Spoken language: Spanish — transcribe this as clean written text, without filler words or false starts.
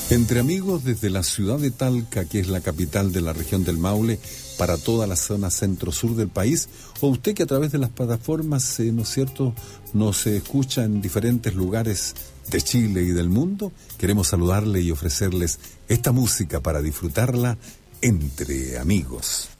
Entre amigos desde la ciudad de Talca, que es la capital de la región del Maule, para toda la zona centro-sur del país, o usted que a través de las plataformas, ¿no es cierto?, nos escucha en diferentes lugares de Chile y del mundo, queremos saludarle y ofrecerles esta música para disfrutarla entre amigos.